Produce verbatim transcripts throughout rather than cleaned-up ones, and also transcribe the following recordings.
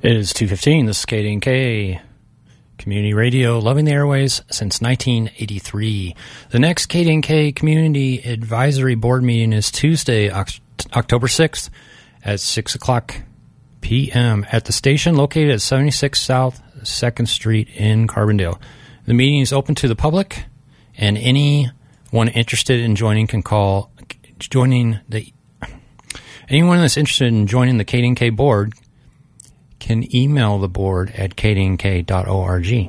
It is two fifteen, this is K D N K, Community Radio, loving the airways since nineteen eighty-three. The next K D N K Community Advisory Board meeting is Tuesday, October sixth at six o'clock p.m. at the station located at seventy-six South second Street in Carbondale. The meeting is open to the public, and anyone interested in joining can call, joining the, anyone that's interested in joining the K D N K board can email the board at k d n k dot org.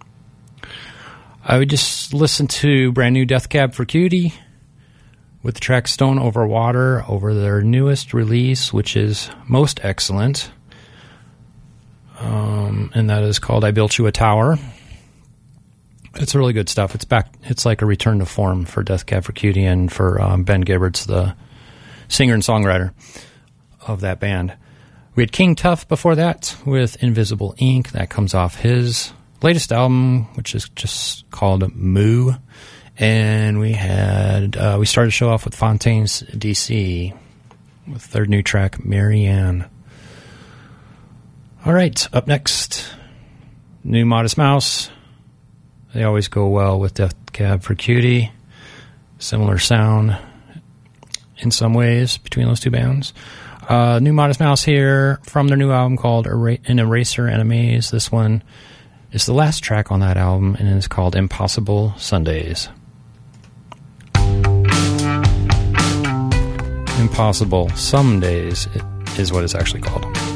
I would just listen to brand new Death Cab for Cutie with the track Stone Over Water over their newest release, which is most excellent. Um, and that is called I Built You a Tower. It's really good stuff. It's back. It's like a return to form for Death Cab for Cutie and for um, Ben Gibberts, the singer and songwriter of that band. We had King Tuff before that with Invisible Ink. That comes off his latest album, which is just called Moo. And we had uh, we started the show off with Fontaines D C with their new track, Marianne. All right, up next, new Modest Mouse. They always go well with Death Cab for Cutie. Similar sound in some ways between those two bands. Uh, new Modest Mouse here from their new album called Era- An Eraser and a Maze. This one is the last track on that album, and it's called Impossible Sundays. Impossible Some Days is what it's actually called.